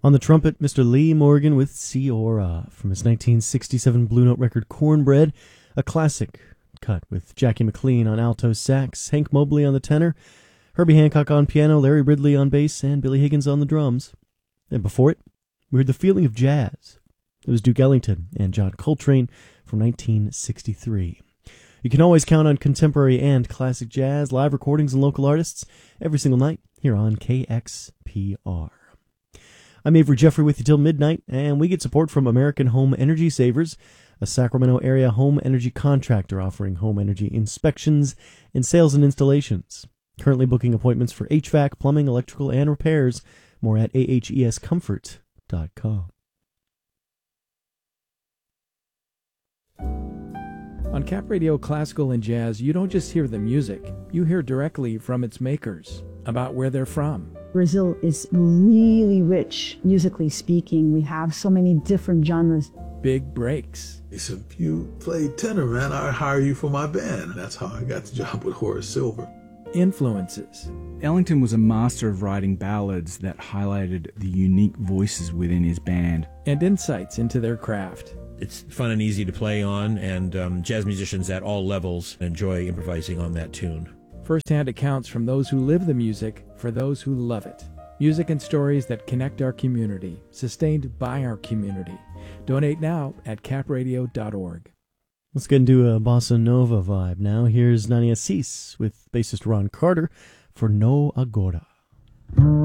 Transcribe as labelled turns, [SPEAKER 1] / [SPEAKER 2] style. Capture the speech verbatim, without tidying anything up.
[SPEAKER 1] On the trumpet, Mister Lee Morgan with Ciora from his nineteen sixty-seven Blue Note record Cornbread, a classic cut with Jackie McLean on alto sax, Hank Mobley on the tenor, Herbie Hancock on piano, Larry Ridley on bass, and Billy Higgins on the drums. And before it, we heard The Feeling of Jazz. It was Duke Ellington and John Coltrane from nineteen sixty-three. You can always count on contemporary and classic jazz, live recordings, and local artists every single night here on K X P R. I'm Avery Jeffrey with you till midnight, and we get support from American Home Energy Savers, a Sacramento area home energy contractor offering home energy inspections and sales and installations. Currently booking appointments for H V A C, plumbing, electrical, and repairs. More at a h e s comfort dot com.
[SPEAKER 2] On Cap Radio Classical and Jazz, you don't just hear the music, you hear directly from its makers, about where they're from.
[SPEAKER 3] Brazil is really rich, musically speaking. We have so many different genres.
[SPEAKER 2] Big breaks.
[SPEAKER 4] He said, if you play tenor, man, I'll hire you for my band. That's how I got the job with Horace Silver.
[SPEAKER 2] Influences.
[SPEAKER 5] Ellington was a master of writing ballads that highlighted the unique voices within his band.
[SPEAKER 2] And insights into their craft.
[SPEAKER 6] It's fun and easy to play on, and um, jazz musicians at all levels enjoy improvising on that tune.
[SPEAKER 2] First-hand accounts from those who live the music for those who love it. Music and stories that connect our community, sustained by our community. Donate now at cap radio dot org.
[SPEAKER 1] Let's get into a bossa nova vibe now. Here's Nani Assis with bassist Ron Carter for No Agora.